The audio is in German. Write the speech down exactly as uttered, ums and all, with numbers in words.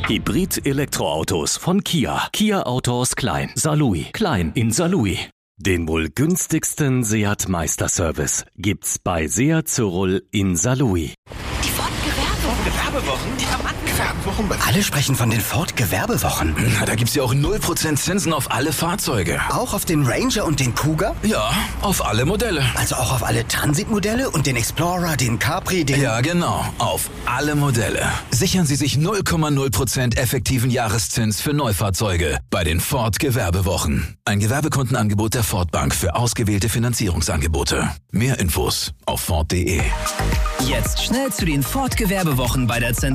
Hybrid-Elektroautos von Kia. Kia Autos Klein. Saarlouis. Klein in Saarlouis. Den wohl günstigsten Seat Meisterservice gibt's bei Seat Zürl in Saarlouis. Die Ford-Gewerbewochen. Gewerbewochen? Die haben Gewerbewochen. Alle sprechen von den Ford-Gewerbewochen. Na, da gibt's ja auch null Prozent Zinsen auf alle Fahrzeuge. Auch auf den Ranger und den Kuga? Ja, auf alle Modelle. Also auch auf alle Transitmodelle und den Explorer, den Capri, den... Ja, genau. Auf alle Modelle. Sichern Sie sich null Komma null Prozent effektiven Jahreszins für Neufahrzeuge bei den Ford-Gewerbewochen. Ein Gewerbekundenangebot der Ford Bank für ausgewählte Finanzierungsangebote. Mehr Infos auf Ford punkt de. Jetzt schnell zu den Ford-Gewerbewochen bei der Zentrale